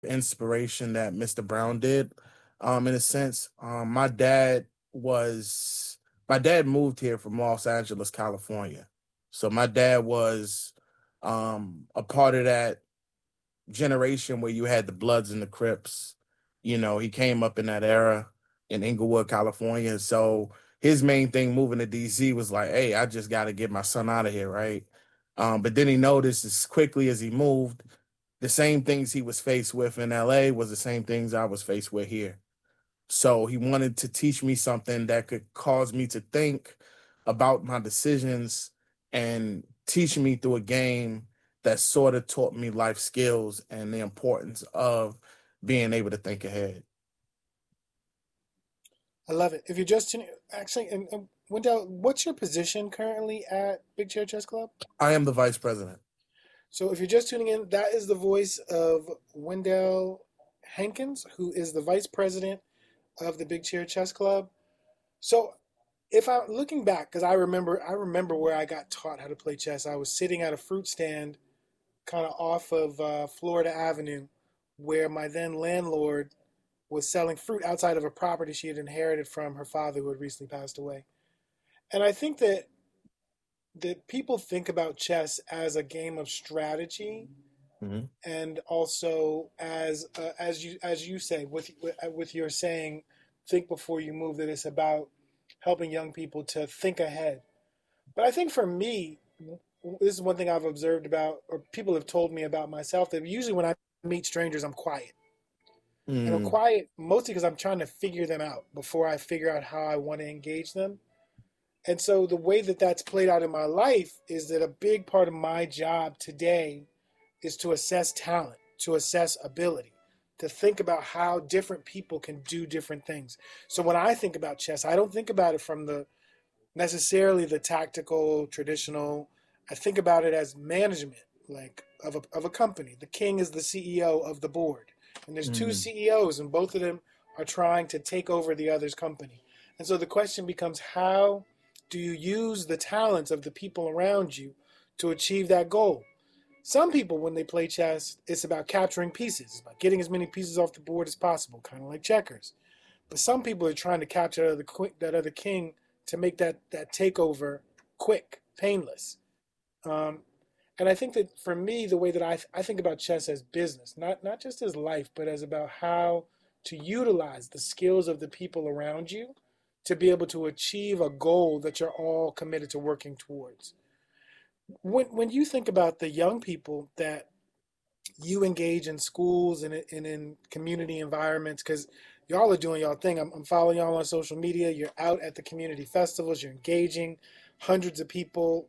inspiration that Mr. Brown did, in a sense. My dad moved here from Los Angeles, California. So my dad was a part of that generation where you had the Bloods and the Crips. You know, he came up in that era in Inglewood, California. So his main thing moving to DC was like, hey, I just got to get my son out of here, right? But then he noticed as quickly as he moved, the same things he was faced with in LA was the same things I was faced with here. So he wanted to teach me something that could cause me to think about my decisions and teach me through a game that sort of taught me life skills and the importance of being able to think ahead. I love it. If you're just tuning, actually, and Wendell, what's your position currently at Big Chair Chess Club? I am the vice president. So if you're just tuning in, that is the voice of Wendell Hankins, who is the vice president of the Big Chair Chess Club. So if I'm looking back, because I remember where I got taught how to play chess. I was sitting at a fruit stand, kind of off of Florida Avenue, where my then landlord was selling fruit outside of a property she had inherited from her father, who had recently passed away. And I think that people think about chess as a game of strategy, Mhm. and also as you say with your saying, think before you move. That it's about helping young people to think ahead. But I think for me, this is one thing I've observed about, or people have told me about myself, that usually when I meet strangers, I'm quiet. And I'm Mm. quiet mostly because I'm trying to figure them out before I figure out how I want to engage them. And so the way that that's played out in my life is that a big part of my job today is to assess talent, to assess ability, to think about how different people can do different things. So when I think about chess, I don't think about it from the necessarily the tactical, traditional. I think about it as management, like of a company. The king is the CEO of the board, and there's two Mm. CEOs, and both of them are trying to take over the other's company. And so the question becomes, how do you use the talents of the people around you to achieve that goal? Some people, when they play chess, it's about capturing pieces, it's about getting as many pieces off the board as possible, kind of like checkers. But some people are trying to capture that other king to make that takeover quick, painless. Um, and I think that for me, the way that I think about chess as business, not just as life, but as about how to utilize the skills of the people around you to be able to achieve a goal that you're all committed to working towards. When you think about the young people that you engage in schools and in community environments, because y'all are doing y'all thing. I'm following y'all on social media. You're out at the community festivals. You're engaging hundreds of people.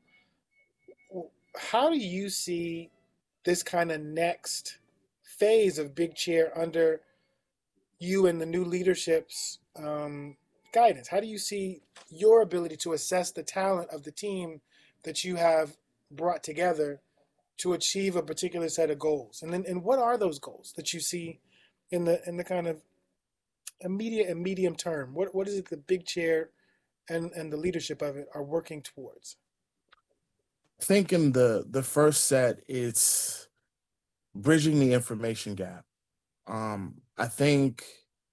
How do you see this kind of next phase of Big Chair under you and the new leadership's guidance? How do you see your ability to assess the talent of the team that you have brought together to achieve a particular set of goals? And what are those goals that you see in the kind of immediate and medium term? What is it the Big Chair and the leadership of it are working towards? I think in the first set, it's bridging the information gap. I think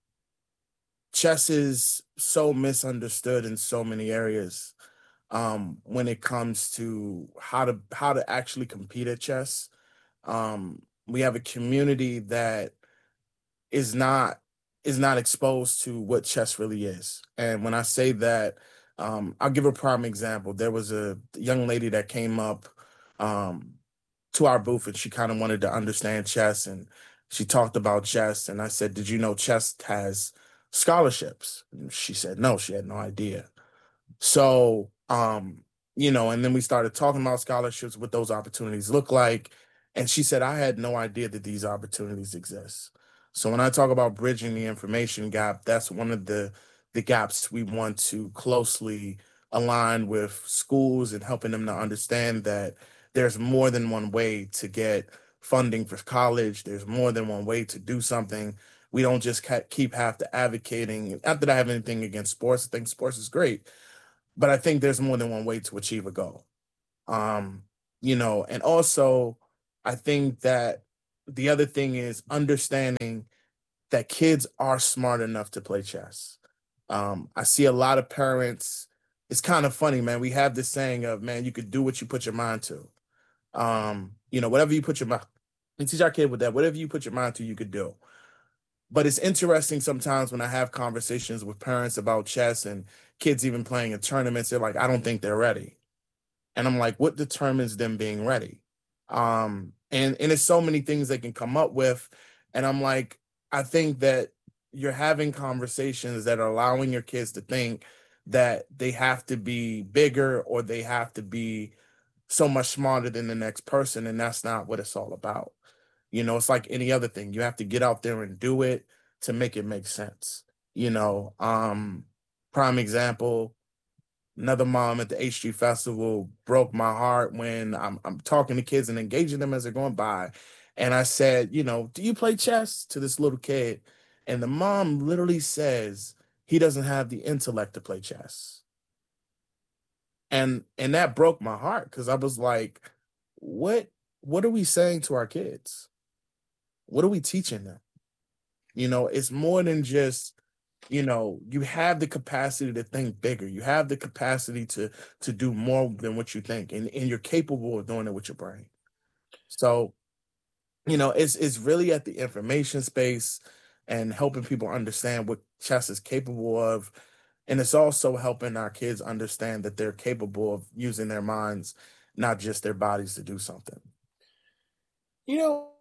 chess is so misunderstood in so many areas, when it comes to how to actually compete at chess. We have a community that is not is not exposed to what chess really is. And when I say that, I'll give a prime example. There was a young lady that came up um, to our booth, and she kind of wanted to understand chess, and she talked about chess. And I said, "Did you know chess has scholarships?" And she said, "No, she had no idea." So, and then we started talking about scholarships, what those opportunities look like. And she said, I had no idea that these opportunities exist. So when I talk about bridging the information gap, that's one of the gaps we want to closely align with schools and helping them to understand that there's more than one way to get funding for college. There's more than one way to do something. We don't just keep have to advocating. Not that I have anything against sports. I think sports is great, but I think there's more than one way to achieve a goal. Um, and also I think that the other thing is understanding that kids are smart enough to play chess. I see a lot of parents. It's kind of funny, man. We have this saying of, man, you could do what you put your mind to. Whatever you put your mind, we teach our kid with that. Whatever you put your mind to, you could do. But it's interesting sometimes when I have conversations with parents about chess and kids even playing in tournaments, they're like, I don't think they're ready. And I'm like, what determines them being ready? And it's so many things they can come up with. And I'm like, I think that you're having conversations that are allowing your kids to think that they have to be bigger or they have to be so much smarter than the next person. And that's not what it's all about. It's like any other thing. You have to get out there and do it to make it make sense. You know, prime example, another mom at the H3 Festival broke my heart when I'm talking to kids and engaging them as they're going by. And I said, do you play chess to this little kid? And the mom literally says he doesn't have the intellect to play chess. And that broke my heart because I was like, what are we saying to our kids? What are we teaching them? It's more than just, you have the capacity to think bigger. You have the capacity to do more than what you think, and you're capable of doing it with your brain. So, it's really at the information space and helping people understand what chess is capable of. And it's also helping our kids understand that they're capable of using their minds, not just their bodies, to do something. You know,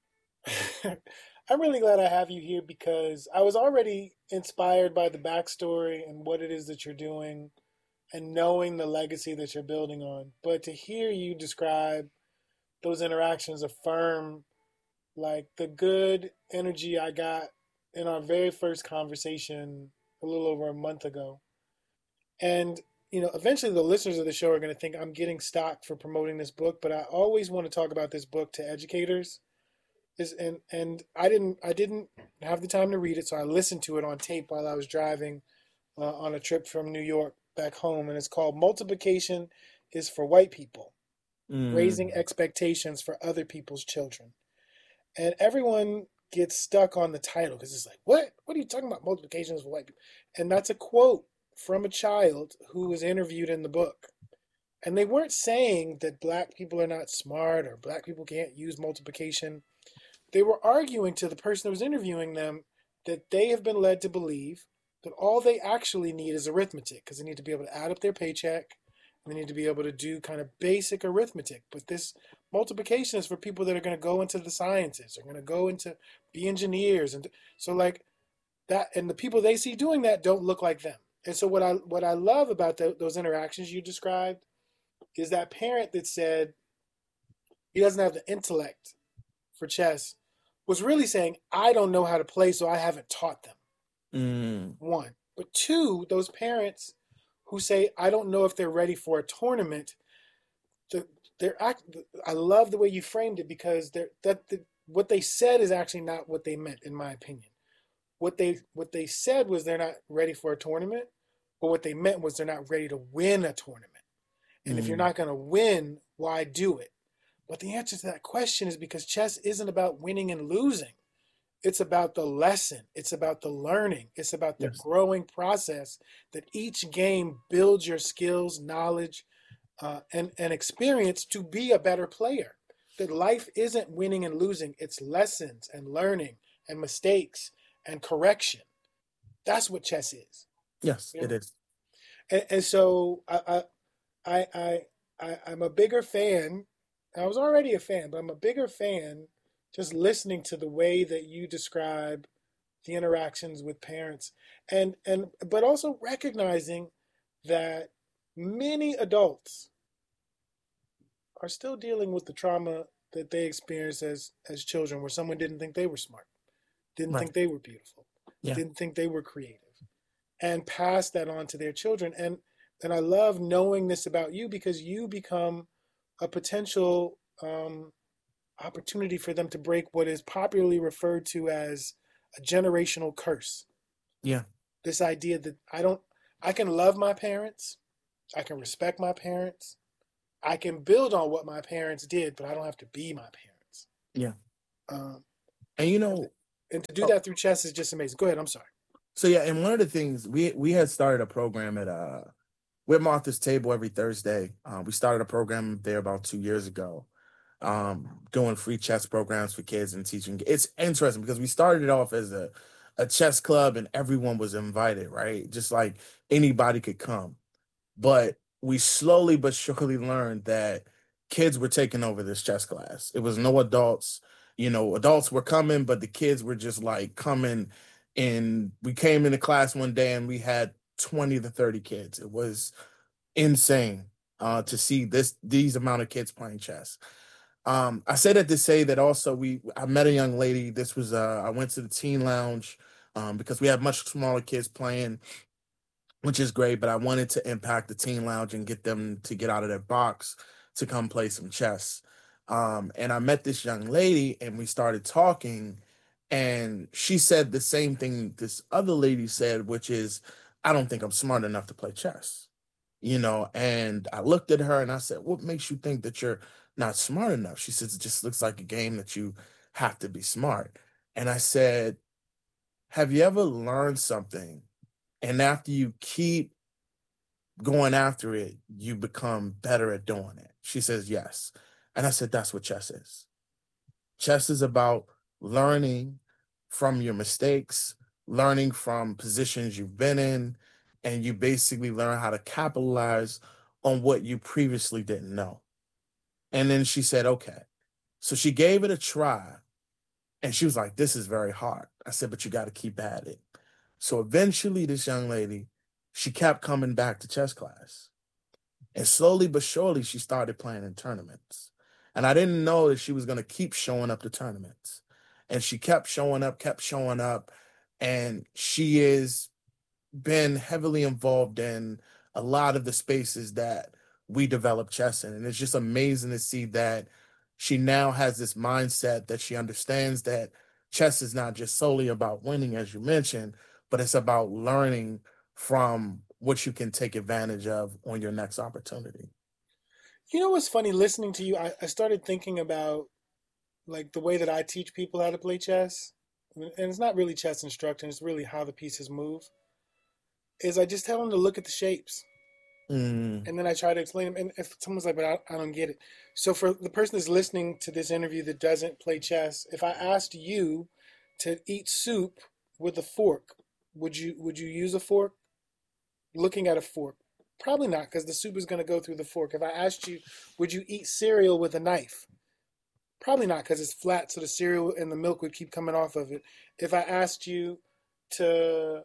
I'm really glad I have you here because I was already inspired by the backstory and what it is that you're doing and knowing the legacy that you're building on. But to hear you describe those interactions affirm like the good energy I got in our very first conversation a little over a month ago. And eventually the listeners of the show are going to think I'm getting stock for promoting this book, but I always want to talk about this book to educators. And I didn't have the time to read it, so I listened to it on tape while I was driving on a trip from New York back home, and it's called Multiplication is for White People: Raising Mm. Expectations for Other People's Children. And everyone gets stuck on the title because it's like, what are you talking about? Multiplications for white people? And that's a quote from a child who was interviewed in the book. And they weren't saying that black people are not smart or black people can't use multiplication. They were arguing to the person who was interviewing them that they have been led to believe that all they actually need is arithmetic because they need to be able to add up their paycheck and they need to be able to do kind of basic arithmetic. But this multiplication is for people that are going to go into the sciences, are going to go into be engineers, and so like that. And the people they see doing that don't look like them. And so what I love about those interactions you described is that parent that said he doesn't have the intellect for chess was really saying, I don't know how to play, so I haven't taught them. Mm. One. But two, those parents who say, I don't know if they're ready for a tournament, I love the way you framed it because what they said is actually not what they meant, in my opinion. What they said was they're not ready for a tournament, but what they meant was they're not ready to win a tournament. And if you're Mm. not going to win, why do it? But the answer to that question is because chess isn't about winning and losing. It's about the lesson. It's about the learning. It's about the Yes. growing process that each game builds your skills, knowledge, and experience to be a better player. That life isn't winning and losing. It's lessons and learning and mistakes and correction. That's what chess is. Yes, You it know? is. And so I'm a bigger fan. I was already a fan, but I'm a bigger fan just listening to the way that you describe the interactions with parents and but also recognizing that many adults are still dealing with the trauma that they experienced as children where someone didn't think they were smart, didn't Right. think they were beautiful, Yeah. didn't think they were creative, and pass that on to their children. And I love knowing this about you because you become a potential opportunity for them to break what is popularly referred to as a generational curse. Yeah. This idea that I can love my parents, I can respect my parents, I can build on what my parents did, but I don't have to be my parents. Yeah. Um, And you and, know, and to do oh, that through chess is just amazing. Go ahead. I'm sorry. so yeah, and one of the things we had started a program at with Martha's Table every Thursday. We started a program there about 2 years ago, doing free chess programs for kids and teaching. It's interesting because we started it off as a chess club and everyone was invited, right? Just like anybody could come. But we slowly but surely learned that kids were taking over this chess class. It was no adults. Adults were coming, but the kids were just like coming. And we came into class one day and we had 20 to 30 kids. It was insane to see these amount of kids playing chess. I say that to say that also I met a young lady. This was I went to the teen lounge because we had much smaller kids playing, which is great. But I wanted to impact the teen lounge and get them to get out of their box to come play some chess. And I met this young lady, and we started talking, and she said the same thing this other lady said, which is, "I don't think I'm smart enough to play chess." And I looked at her and I said, "What makes you think that you're not smart enough?" She says, "It just looks like a game that you have to be smart." And I said, "Have you ever learned something and after you keep going after it, you become better at doing it?" She says, "Yes." And I said, "That's what chess is. Chess is about learning from your mistakes, learning from positions you've been in, and you basically learn how to capitalize on what you previously didn't know." And then she said, "Okay." So she gave it a try and she was like, "This is very hard." I said, "But you got to keep at it." So eventually, this young lady, she kept coming back to chess class. And slowly but surely, she started playing in tournaments. And I didn't know that she was going to keep showing up to tournaments. And she kept showing up, kept showing up. And she has been heavily involved in a lot of the spaces that we develop chess in. And it's just amazing to see that she now has this mindset that she understands that chess is not just solely about winning, as you mentioned, but it's about learning from what you can take advantage of on your next opportunity. You know what's funny? Listening to you, I started thinking about like the way that I teach people how to play chess. And it's not really chess instruction, it's really how the pieces move. Is I just tell them to look at the shapes. Mm, And then I try to explain them. And if someone's like, but I don't get it. So for the person that's listening to this interview that doesn't play chess, if I asked you to eat soup with a fork, would you use a fork? Looking at a fork, probably not, because the soup is going to go through the fork. If I asked you, would you eat cereal with a knife? Probably not, because it's flat, so the cereal and the milk would keep coming off of it. If I asked you to,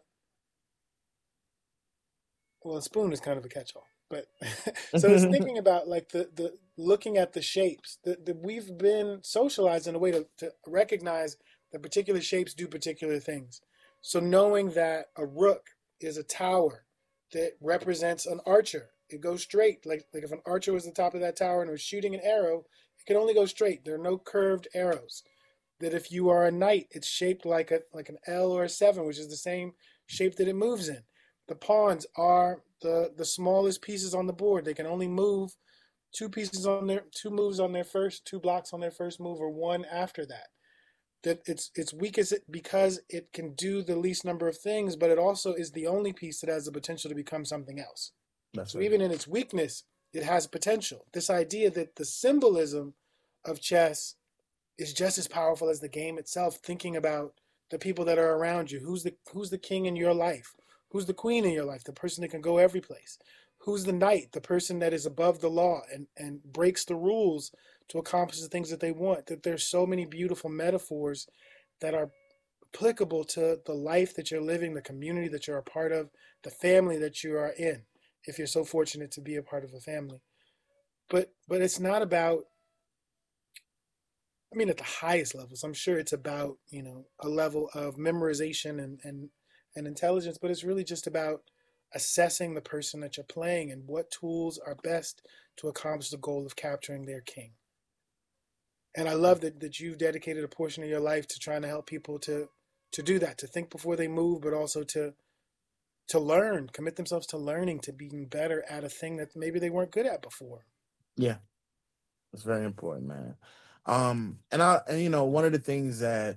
well, a spoon is kind of a catch-all, but so it's thinking about like the looking at the shapes. We've been socialized in a way to recognize that particular shapes do particular things. So knowing that a rook is a tower that represents an archer, it goes straight. Like if an archer was the top of that tower and was shooting an arrow, it can only go straight. There are no curved arrows. That if you are a knight, it's shaped like an L or a seven, which is the same shape that it moves in. The pawns are the smallest pieces on the board. They can only move two moves on their first, two blocks on their first move, or one after that. That it's weak as it because it can do the least number of things, but it also is the only piece that has the potential to become something else. that's So right. even in its weakness, it has potential. This idea that the symbolism of chess is just as powerful as the game itself. Thinking about the people that are around you, who's the king in your life, who's the queen in your life, the person that can go every place, who's the knight, the person that is above the law and breaks the rules to accomplish the things that they want. That there's so many beautiful metaphors that are applicable to the life that you're living, the community that you're a part of, the family that you are in, if you're so fortunate to be a part of a family. But it's not about, I mean, at the highest levels, I'm sure it's about, a level of memorization and intelligence, but it's really just about assessing the person that you're playing and what tools are best to accomplish the goal of capturing their king. And I love that you've dedicated a portion of your life to trying to help people to do that, to think before they move, but also to learn, commit themselves to learning, to being better at a thing that maybe they weren't good at before. Yeah, it's very important, man. One of the things that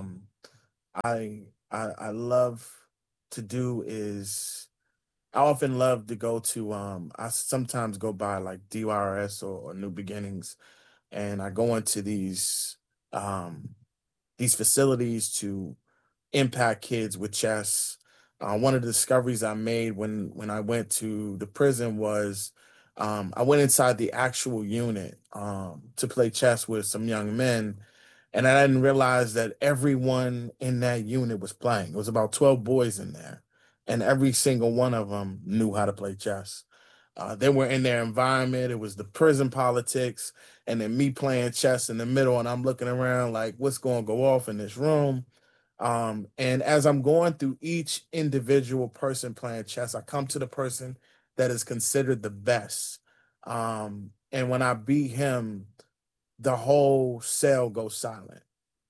I love to do is I often love to go to I sometimes go by like DYRS or New Beginnings, and I go into um these facilities to impact kids with chess. One of the discoveries I made when I went to the prison was I went inside the actual unit to play chess with some young men, and I didn't realize that everyone in that unit was playing. It was about 12 boys in there, and every single one of them knew how to play chess. They were in their environment. It was the prison politics, and then me playing chess in the middle, and I'm looking around like, what's going to go off in this room? And as I'm going through each individual person playing chess, I come to the person that is considered the best. And when I beat him, the whole cell goes silent.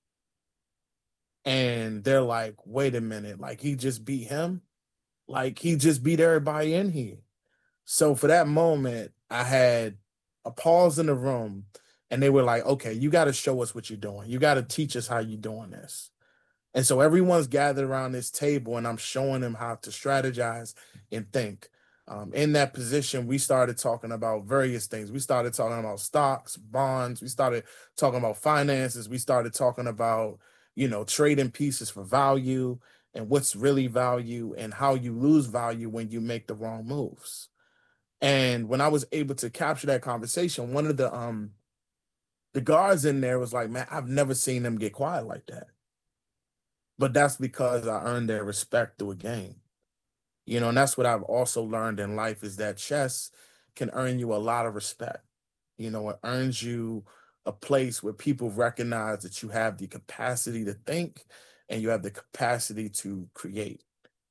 And they're like, wait a minute, like he just beat him? Like he just beat everybody in here. So for that moment, I had a pause in the room and they were like, okay, you got to show us what you're doing. You got to teach us how you're doing this. And so everyone's gathered around this table, and I'm showing them how to strategize and think. In that position, we started talking about various things. We started talking about stocks, bonds. We started talking about finances. We started talking about, trading pieces for value and what's really value and how you lose value when you make the wrong moves. And when I was able to capture that conversation, one of the guards in there was like, "Man, I've never seen them get quiet like that." But that's because I earned their respect through a game. And that's what I've also learned in life is that chess can earn you a lot of respect. It earns you a place where people recognize that you have the capacity to think and you have the capacity to create,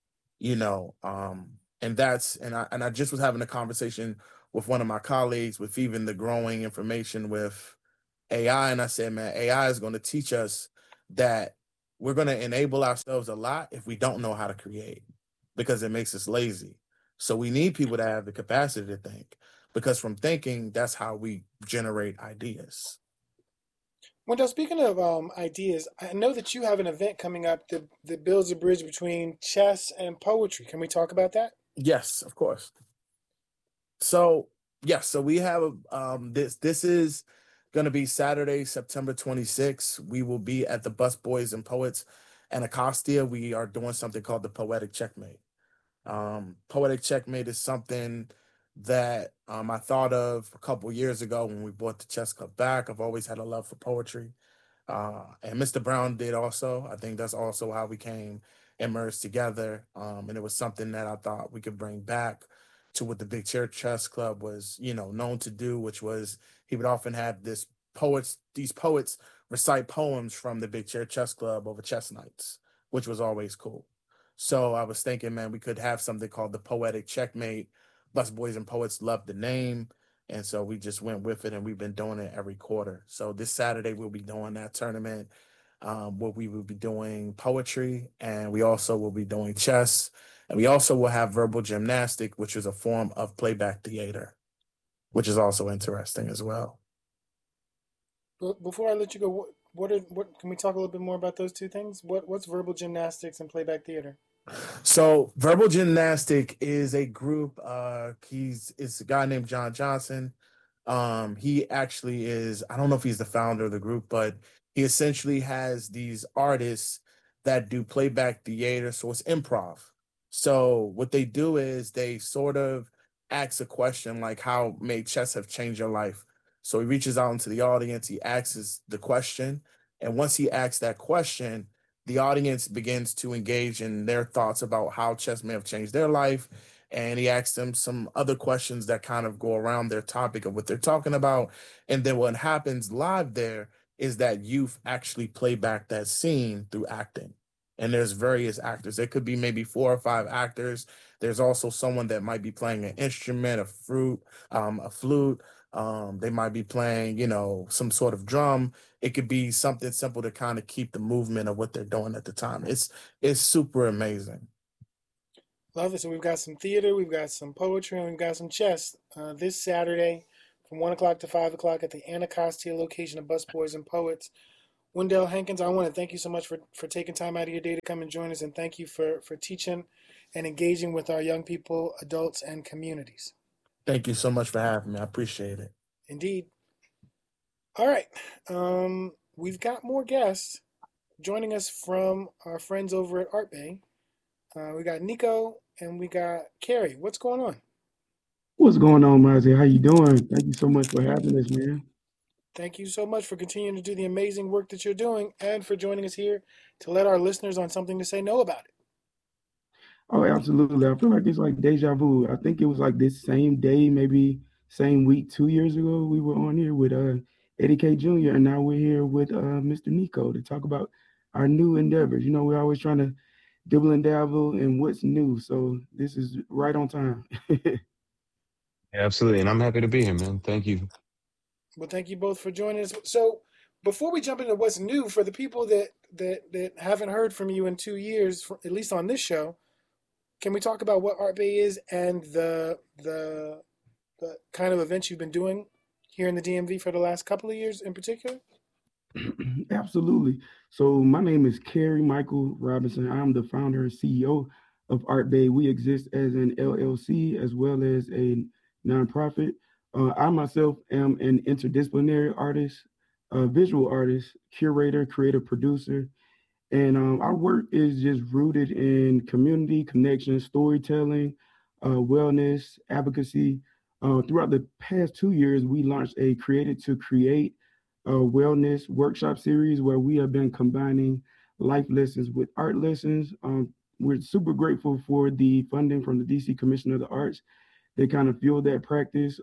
and I just was having a conversation with one of my colleagues with even the growing information with AI. And I said, man, AI is going to teach us that we're going to enable ourselves a lot if we don't know how to create because it makes us lazy. So we need people to have the capacity to think because from thinking, that's how we generate ideas. Wendell, speaking of ideas, I know that you have an event coming up that builds a bridge between chess and poetry. Can we talk about that? Yes, of course. So yes, so we have this is going to be Saturday, September 26th. We will be at the Bus Boys and Poets Anacostia. We are doing something called the Poetic Checkmate. Poetic Checkmate is something that I thought of a couple years ago when we bought the chess club back. I've always had a love for poetry. And Mr. Brown did also. I think that's also how we came immersed together. And it was something that I thought we could bring back to what the Big Chair Chess Club was, known to do, which was he would often have these poets recite poems from the Big Chair Chess Club over chess nights, which was always cool. So I was thinking, man, we could have something called the Poetic Checkmate. Bus Boys and Poets loved the name. And so we just went with it and we've been doing it every quarter. So this Saturday, we'll be doing that tournament where we will be doing poetry and we also will be doing chess. And we also will have verbal gymnastic, which is a form of playback theater, which is also interesting as well. But before I let you go, what can we talk a little bit more about those two things? What's verbal gymnastics and playback theater? So Verbal Gymnastic is a group. It's a guy named John Johnson. He actually is, I don't know if he's the founder of the group, but he essentially has these artists that do playback theater. So it's improv. So what they do is they sort of ask a question like, how may chess have changed your life? So he reaches out into the audience, he asks the question. And once he asks that question, the audience begins to engage in their thoughts about how chess may have changed their life. And he asks them some other questions that kind of go around their topic of what they're talking about. And then what happens live there is that youth actually play back that scene through acting. And there's various actors. There could be maybe 4 or 5 actors. There's also someone that might be playing an instrument, a flute. They might be playing, some sort of drum. It could be something simple to kind of keep the movement of what they're doing at the time. It's super amazing. Love it. So we've got some theater, we've got some poetry, and we've got some chess this Saturday from 1 o'clock to 5 o'clock at the Anacostia location of Busboys and Poets. Wendell Hankins, I want to thank you so much for taking time out of your day to come and join us, and thank you for teaching and engaging with our young people, adults, and communities. Thank you so much for having me. I appreciate it. Indeed. All right. We've got more guests joining us from our friends over at Art Bay. We got Nico and we got Carrie. What's going on? What's going on, Mozzie? How you doing? Thank you so much for having us, man. Thank you so much for continuing to do the amazing work that you're doing and for joining us here to let our listeners on something to say know about it. Oh, absolutely. I feel like it's like deja vu. I think it was like this same day, maybe same week, 2 years ago, we were on here with Eddie K. Jr. and now we're here with Mr. Nico to talk about our new endeavors. You know, we're always trying to dibble and dabble in what's new. So this is right on time. Yeah, absolutely. And I'm happy to be here, man. Thank you. Well, thank you both for joining us. So, before we jump into what's new, for the people that haven't heard from you in 2 years, at least on this show, can we talk about what Art Bay is and the kind of events you've been doing here in the DMV for the last couple of years in particular? Absolutely. So my name is Kerry Michael Robinson. I'm the founder and CEO of Art Bay. We exist as an LLC as well as a nonprofit. I myself am an interdisciplinary artist, a visual artist, curator, creative producer, and our work is just rooted in community connection, storytelling, wellness, advocacy. Throughout the past 2 years, we launched a Created to Create wellness workshop series where we have been combining life lessons with art lessons. We're super grateful for the funding from the DC Commission of the Arts. They kind of fueled that practice.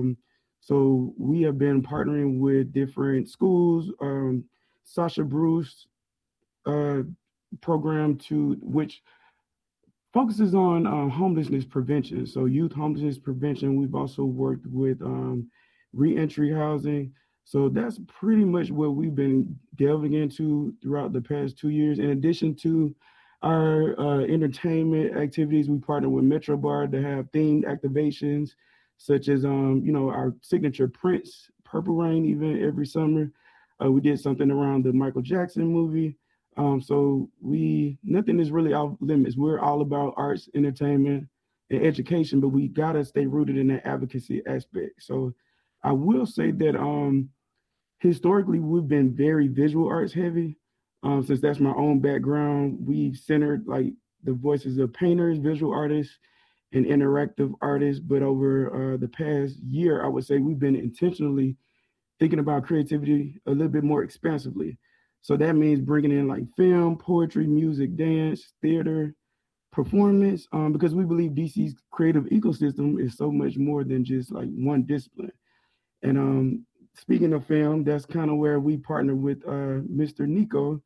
So we have been partnering with different schools. Sasha Bruce uh, program to which focuses on homelessness prevention. So youth homelessness prevention. We've also worked with reentry housing. So that's pretty much what we've been delving into throughout the past 2 years. In addition to our entertainment activities, we partner with Metro Bar to have themed activations, such as our signature Prince Purple Rain event every summer. We did something around the Michael Jackson movie. So we nothing is really off limits. We're all about arts, entertainment, and education, but we gotta stay rooted in that advocacy aspect. So I will say that historically we've been very visual arts heavy. Since that's my own background, we've centered like the voices of painters, visual artists, and interactive artists. But over the past year, I would say we've been intentionally thinking about creativity a little bit more expansively. So that means bringing in like film, poetry, music, dance, theater, performance, because we believe DC's creative ecosystem is so much more than just like one discipline. And speaking of film, that's kind of where we partner with Mr. Nico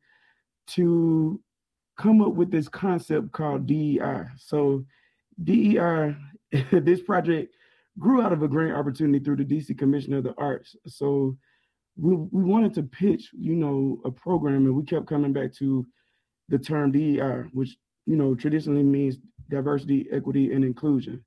to come up with this concept called DEI. So DEI, this project grew out of a grant opportunity through the DC Commission of the Arts. So we wanted to pitch, a program, and we kept coming back to the term DEI, which, traditionally means diversity, equity, and inclusion.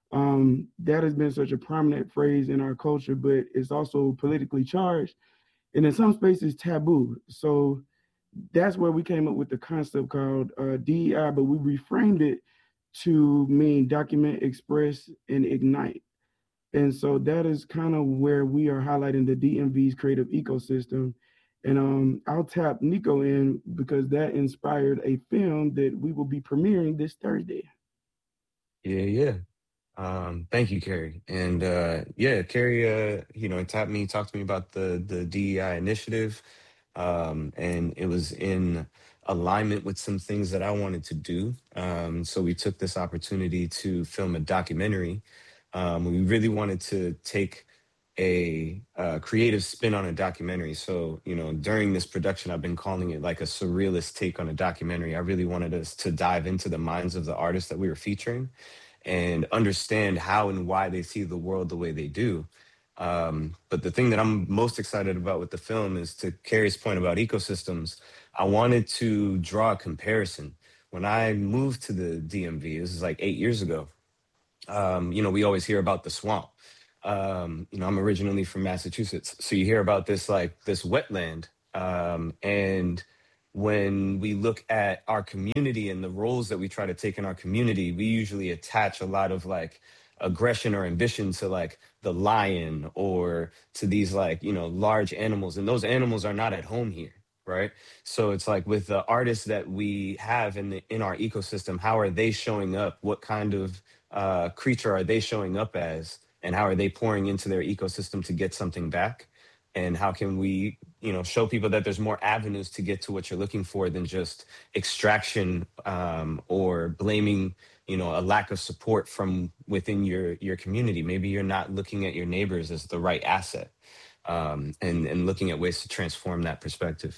That has been such a prominent phrase in our culture, but it's also politically charged and in some spaces taboo. So that's where we came up with the concept called DEI, but we reframed it to mean document, express, and ignite. And so that is kind of where we are highlighting the DMV's creative ecosystem. And I'll tap Nico in because that inspired a film that we will be premiering this Thursday. Yeah, yeah. Thank you, Carrie. And yeah, Carrie, tapped me, talked to me about the DEI initiative. And it was in alignment with some things that I wanted to do. So we took this opportunity to film a documentary. We really wanted to take a creative spin on a documentary. So, during this production, I've been calling it like a surrealist take on a documentary. I really wanted us to dive into the minds of the artists that we were featuring and understand how and why they see the world the way they do. But the thing that I'm most excited about with the film is, to Carrie's point about ecosystems, I wanted to draw a comparison. When I moved to the DMV, this is like 8 years ago, we always hear about the swamp. I'm originally from Massachusetts, so you hear about this like this wetland, and when we look at our community and the roles that we try to take in our community, we usually attach a lot of like aggression or ambition to like the lion or to these like large animals, and those animals are not at home here, right? So it's like with the artists that we have in our ecosystem, how are they showing up? What kind of creature are they showing up as, and how are they pouring into their ecosystem to get something back? And how can we show people that there's more avenues to get to what you're looking for than just extraction, or blaming a lack of support from within your community. Maybe you're not looking at your neighbors as the right asset, and looking at ways to transform that perspective.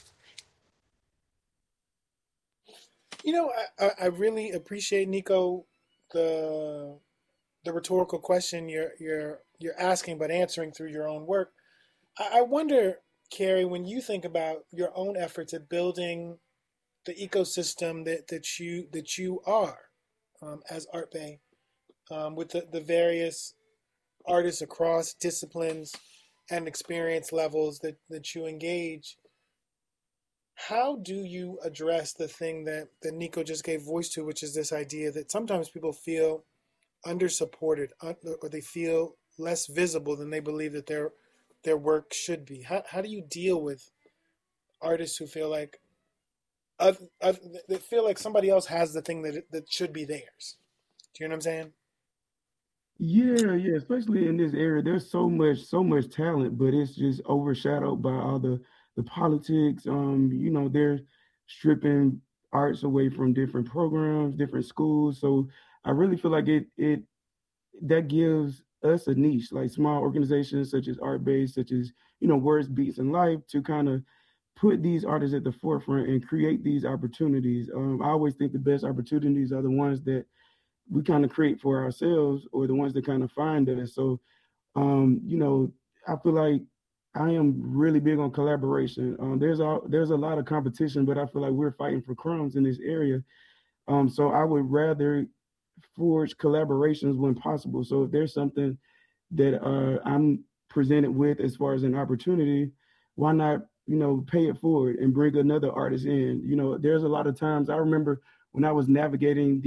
I really appreciate, Nico, the rhetorical question you're asking but answering through your own work. I wonder, Carrie, when you think about your own efforts at building the ecosystem that you are, as Art Bay, with the various artists across disciplines and experience levels that you engage, how do you address the thing that Nico just gave voice to, which is this idea that sometimes people feel undersupported, or they feel less visible than they believe that their work should be? How do you deal with artists who feel like they feel like somebody else has the thing that should be theirs? Do you know what I'm saying? Yeah, especially in this area, there's so much talent, but it's just overshadowed by all the politics. They're stripping arts away from different programs, different schools. So I really feel like it that gives us a niche, like small organizations such as Art Base, such as Words, Beats, and Life, to kind of put these artists at the forefront and create these opportunities. I always think the best opportunities are the ones that we kind of create for ourselves, or the ones that kind of find us. So, I feel like I am really big on collaboration. There's a lot of competition, but I feel like we're fighting for crumbs in this area. So I would rather forge collaborations when possible. So if there's something that I'm presented with as far as an opportunity, why not, pay it forward and bring another artist in? There's a lot of times I remember when I was navigating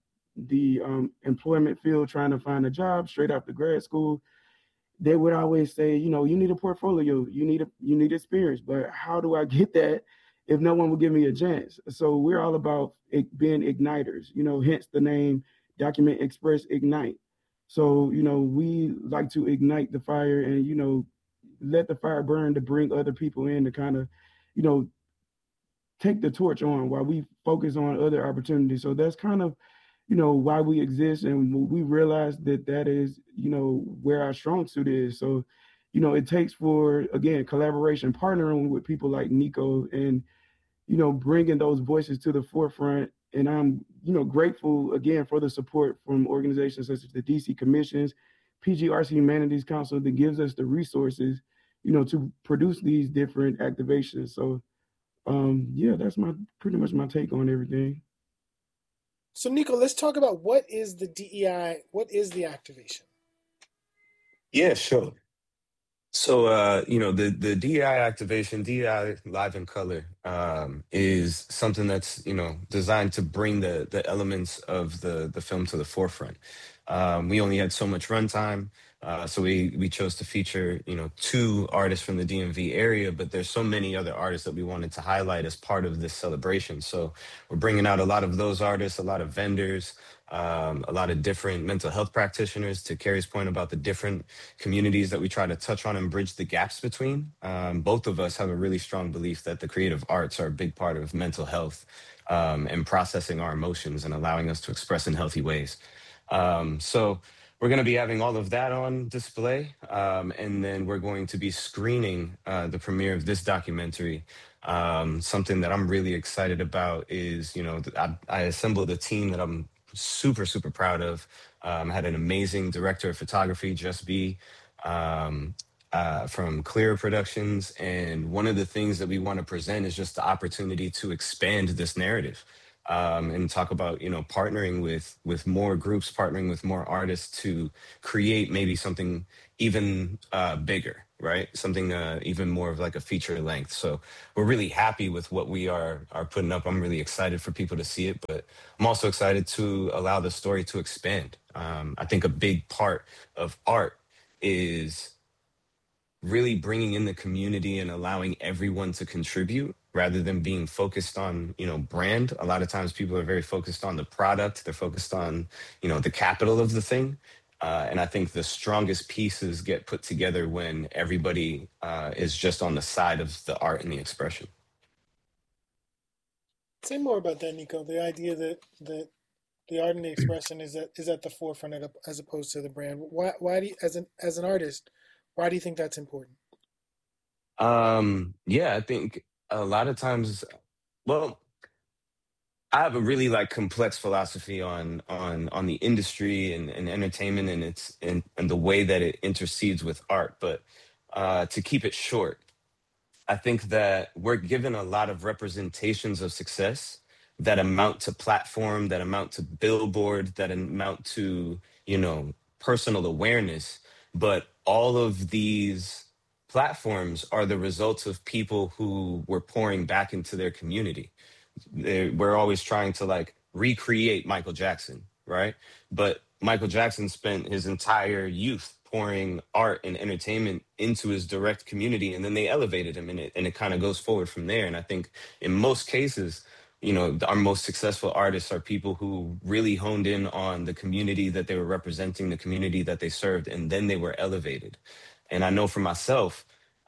the employment field, trying to find a job straight after grad school, they would always say, you need a portfolio, you need experience, but how do I get that if no one will give me a chance? So we're all about being igniters, hence the name Document Express Ignite. So, we like to ignite the fire and, let the fire burn to bring other people in to kind of, you know, take the torch on while we focus on other opportunities. So that's kind of, why we exist. And we realize that that is, where our strong suit is. So, it takes for, again, collaboration, partnering with people like Nico and, bringing those voices to the forefront. And I'm, grateful again for the support from organizations such as the DC Commissions, PGRC Humanities Council, that gives us the resources, to produce these different activations. So, yeah, that's pretty much my take on everything. So, Nico, let's talk about what is the DEI, what is the activation? Yeah, sure. So, the DEI activation, DEI Live in Color, is something that's, designed to bring the elements of the film to the forefront. We only had so much runtime, so we chose to feature, two artists from the DMV area, but there's so many other artists that we wanted to highlight as part of this celebration. So we're bringing out a lot of those artists, a lot of vendors, a lot of different mental health practitioners, to Carrie's point about the different communities that we try to touch on and bridge the gaps between. Both of us have a really strong belief that the creative arts are a big part of mental health, and processing our emotions and allowing us to express in healthy ways. So we're going to be having all of that on display. And then we're going to be screening the premiere of this documentary. Something that I'm really excited about is, I assembled a team that I'm super, super proud of. I had an amazing director of photography, Just B, from Clear Productions. And one of the things that we want to present is just the opportunity to expand this narrative. and talk about partnering with more groups, partnering with more artists to create maybe something even bigger, right? Something even more of like a feature length. So we're really happy with what we are putting up. I'm really excited for people to see it, but I'm also excited to allow the story to expand. I think a big part of art is really bringing in the community and allowing everyone to contribute rather than being focused on brand. A lot of times people are very focused on the product, they're focused on the capital of the thing, and I think the strongest pieces get put together when everybody is just on the side of the art and the expression. Say more about that, Nico. The idea that the art and the expression is at the forefront as opposed to the brand. Why do you, as an artist, why do you think that's important? Yeah, I think a lot of times, well, I have a really like complex philosophy on the industry and entertainment and and the way that it intercedes with art. But to keep it short, I think that we're given a lot of representations of success that amount to platform, that amount to billboard, that amount to personal awareness. But all of these platforms are the results of people who were pouring back into their community. We're always trying to like recreate Michael Jackson, right? But Michael Jackson spent his entire youth pouring art and entertainment into his direct community, and then they elevated him, and it kind of goes forward from there. And I think in most cases, our most successful artists are people who really honed in on the community that they were representing, the community that they served, and then they were elevated. And I know for myself,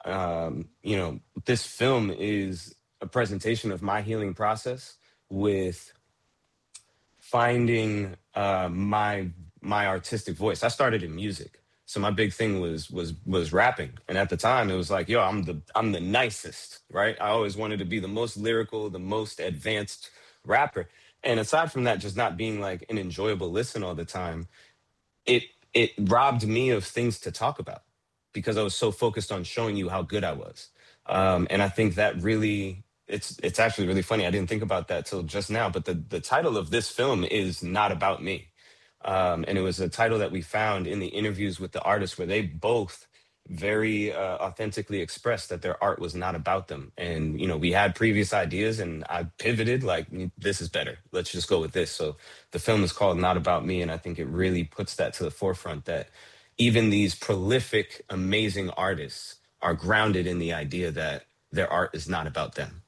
this film is a presentation of my healing process with finding my artistic voice. I started in music, so my big thing was rapping. And at the time, it was like, yo, I'm the nicest, right? I always wanted to be the most lyrical, the most advanced rapper. And aside from that, just not being like an enjoyable listen all the time, it it robbed me of things to talk about because I was so focused on showing you how good I was. And I think that really it's actually really funny. I didn't think about that till just now, but the title of this film is Not About Me. And it was a title that we found in the interviews with the artists where they both very authentically expressed that their art was not about them. And, we had previous ideas and I pivoted like, this is better. Let's just go with this. So the film is called Not About Me. And I think it really puts that to the forefront that even these prolific, amazing artists are grounded in the idea that their art is not about them.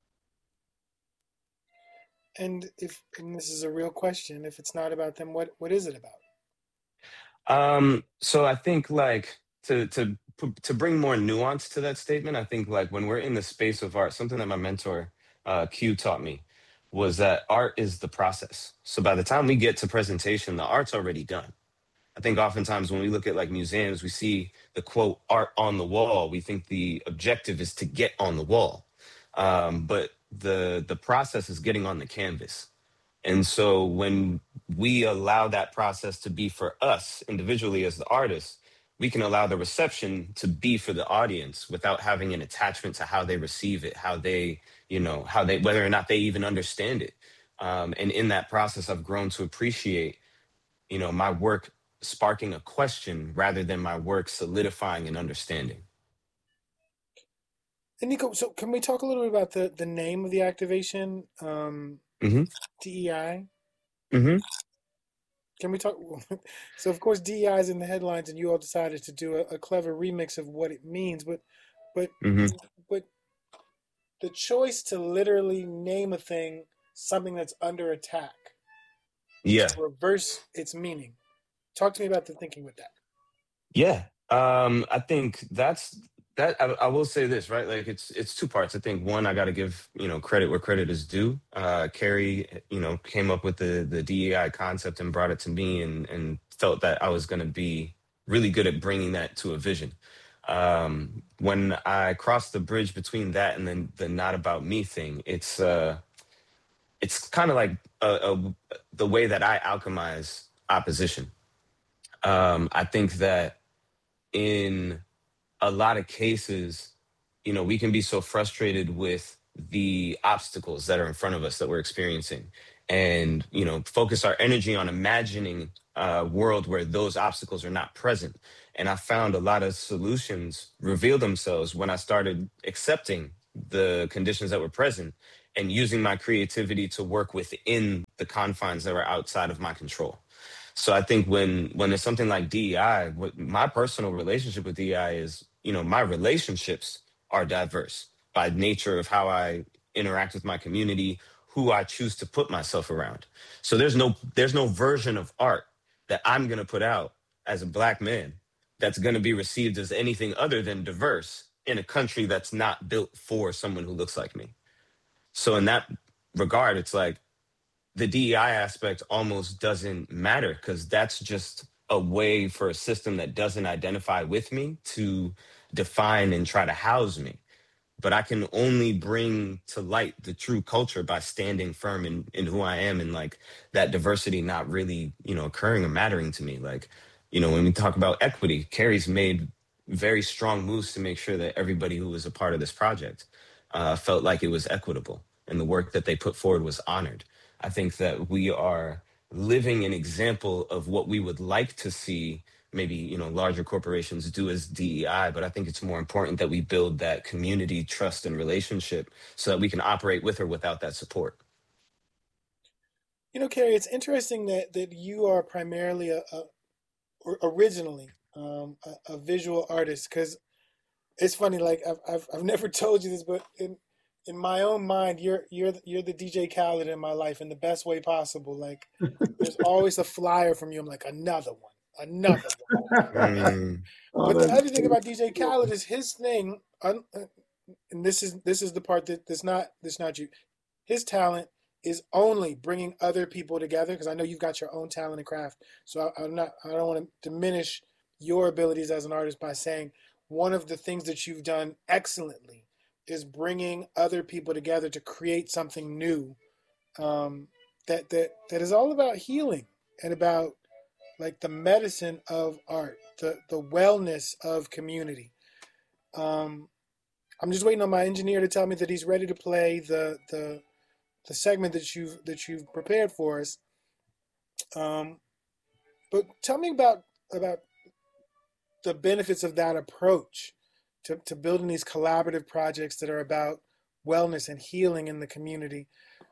And this is a real question, if it's not about them, what is it about? So I think like to bring more nuance to that statement, I think like when we're in the space of art, something that my mentor Q taught me was that art is the process. So by the time we get to presentation, the art's already done. I think oftentimes when we look at like museums, we see the quote art on the wall. We think the objective is to get on the wall, but the process is getting on the canvas. And so when we allow that process to be for us individually as the artists, we can allow the reception to be for the audience without having an attachment to how they receive it, how they, whether or not they even understand it. And in that process, I've grown to appreciate, my work sparking a question rather than my work solidifying an understanding. And Nico, so can we talk a little bit about the name of the activation, Hmm. DEI? Hmm. Can we talk? So of course DEI is in the headlines, and you all decided to do a clever remix of what it means, but Hmm. but the choice to literally name a thing something that's under attack to Yeah. reverse its meaning. Talk to me about the thinking with that. Yeah. I think that's that. I will say this, right? Like it's two parts. I think one, I got to give credit where credit is due. Carrie, came up with the DEI concept and brought it to me, and felt that I was going to be really good at bringing that to a vision. When I crossed the bridge between that and then the not about me thing, it's kind of like the way that I alchemize opposition. I think that in a lot of cases, we can be so frustrated with the obstacles that are in front of us that we're experiencing, and focus our energy on imagining a world where those obstacles are not present. And I found a lot of solutions reveal themselves when I started accepting the conditions that were present and using my creativity to work within the confines that were outside of my control. So I think when it's something like DEI, what my personal relationship with DEI is, my relationships are diverse by nature of how I interact with my community, who I choose to put myself around. So there's no version of art that I'm gonna put out as a Black man that's gonna be received as anything other than diverse in a country that's not built for someone who looks like me. So in that regard, it's like the DEI aspect almost doesn't matter because that's just a way for a system that doesn't identify with me to define and try to house me. But I can only bring to light the true culture by standing firm in who I am, and like that diversity not really, occurring or mattering to me. Like, when we talk about equity, Carrie's made very strong moves to make sure that everybody who was a part of this project felt like it was equitable and the work that they put forward was honored. I think that we are living an example of what we would like to see maybe larger corporations do as DEI, but I think it's more important that we build that community trust and relationship so that we can operate with or without that support. Carrie, it's interesting that you are primarily or originally a visual artist, because it's funny. Like I've never told you this, but in my own mind, you're the DJ Khaled in my life in the best way possible. Like there's always a flyer from you. I'm like, another one. Mm. But the other thing about DJ Khaled is his thing, and this is the part that's not you. His talent is only bringing other people together, because I know you've got your own talent and craft. So I don't want to diminish your abilities as an artist by saying one of the things that you've done excellently is bringing other people together to create something new, that is all about healing and about like the medicine of art, the wellness of community. I'm just waiting on my engineer to tell me that he's ready to play the segment that you've prepared for us. But tell me about the benefits of that approach to building these collaborative projects that are about wellness and healing in the community,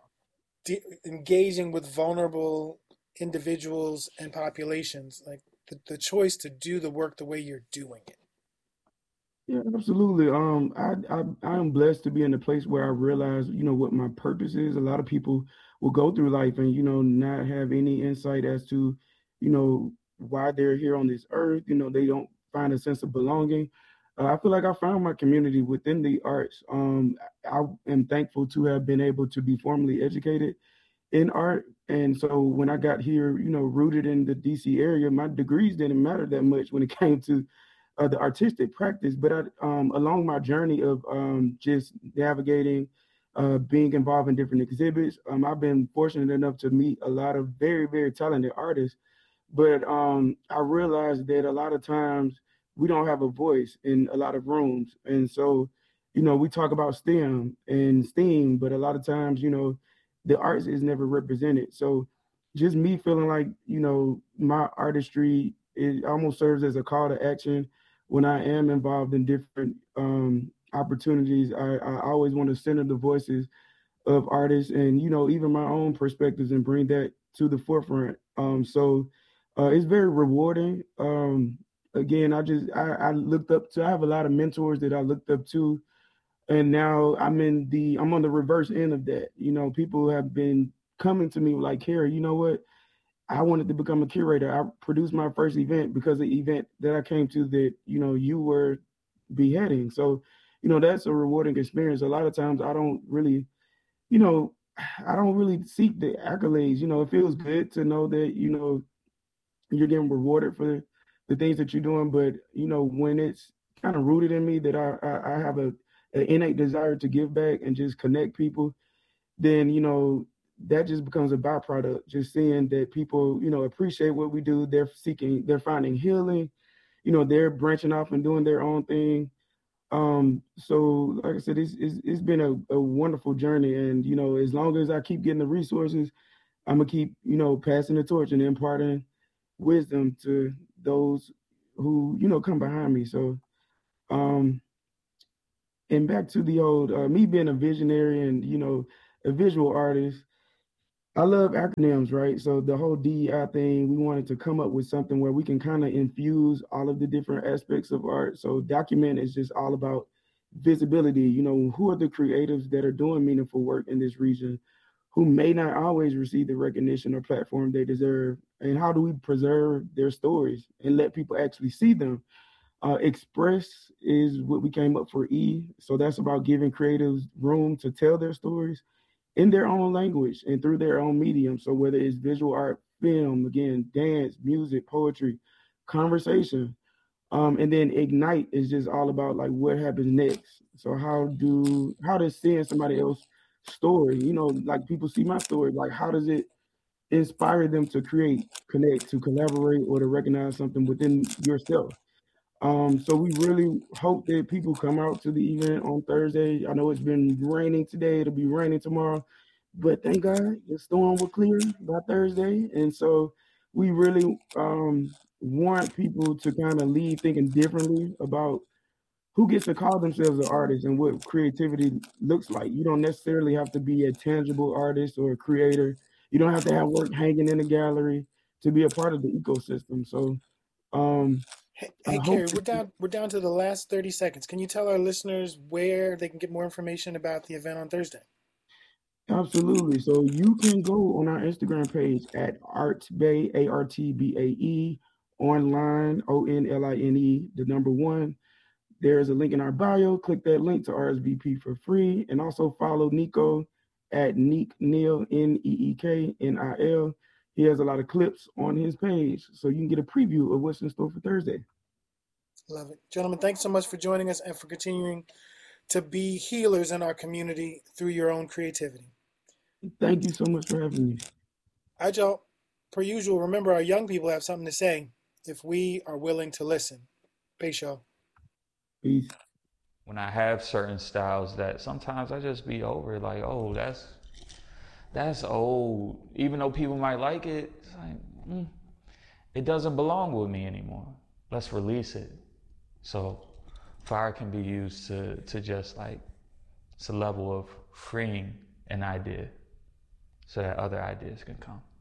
engaging with vulnerable individuals and populations, like the choice to do the work the way you're doing it. Yeah, absolutely. I am blessed to be in a place where I realize, what my purpose is. A lot of people will go through life and, not have any insight as to, why they're here on this earth. They don't find a sense of belonging. I feel like I found my community within the arts. I am thankful to have been able to be formally educated in art. And so when I got here, rooted in the DC area, my degrees didn't matter that much when it came to the artistic practice. But along my journey of just navigating, being involved in different exhibits, I've been fortunate enough to meet a lot of very, very talented artists. But I realized that a lot of times we don't have a voice in a lot of rooms. And so, we talk about STEM and STEAM, but a lot of times, the arts is never represented. So just me feeling like, my artistry, it almost serves as a call to action when I am involved in different opportunities. I always want to center the voices of artists and, even my own perspectives and bring that to the forefront. So it's very rewarding. Again, I looked up to, I have a lot of mentors that I looked up to, and now I'm on the reverse end of that. People have been coming to me like, Carrie, you know what? I wanted to become a curator. I produced my first event because of the event that I came to that, you were beheading. So, that's a rewarding experience. A lot of times I don't really, I don't really seek the accolades. It feels good to know that, you're getting rewarded for the things that you're doing. But, when it's kind of rooted in me that I have an innate desire to give back and just connect people, then, that just becomes a byproduct. Just seeing that people, appreciate what we do. They're finding healing, they're branching off and doing their own thing. So like I said, it's been a wonderful journey, and as long as I keep getting the resources, I'm gonna keep passing the torch and imparting wisdom to those who come behind me. So um, and back to the old me being a visionary and a visual artist. I love acronyms, right? So the whole DEI thing, we wanted to come up with something where we can kind of infuse all of the different aspects of art. So document is just all about visibility. Who are the creatives that are doing meaningful work in this region, who may not always receive the recognition or platform they deserve, and how do we preserve their stories and let people actually see them? Express is what we came up for E. So that's about giving creatives room to tell their stories in their own language and through their own medium. So whether it's visual art, film, again, dance, music, poetry, conversation. And then ignite is just all about like what happens next. So how does seeing somebody else's story, like people see my story, like how does it inspire them to create, connect, to collaborate, or to recognize something within yourself? So we really hope that people come out to the event on Thursday. I know it's been raining today, it'll be raining tomorrow, but thank God the storm will clear by Thursday. And so we really want people to kind of leave thinking differently about who gets to call themselves an artist and what creativity looks like. You don't necessarily have to be a tangible artist or a creator. You don't have to have work hanging in a gallery to be a part of the ecosystem. So um, I Hey, hope Carrie, we're down to the last 30 seconds. Can you tell our listeners where they can get more information about the event on Thursday? absolutely. So you can go on our Instagram page at Artbae, ARTBAE, online, ONLINE, the number one. There is a link in our bio. Click that link to RSVP for free. And also follow Nico at Neek Neil, NEEKNIL. He has a lot of clips on his page. So you can get a preview of what's in store for Thursday. Love it. Gentlemen, thanks so much for joining us and for continuing to be healers in our community through your own creativity. Thank you so much for having me. All right, y'all. Per usual, remember our young people have something to say if we are willing to listen. Peace, y'all. Peace. When I have certain styles that sometimes I just be over like, oh, that's old. Even though people might like it, it's like, it doesn't belong with me anymore. Let's release it. So fire can be used to just like, it's a level of freeing an idea so that other ideas can come.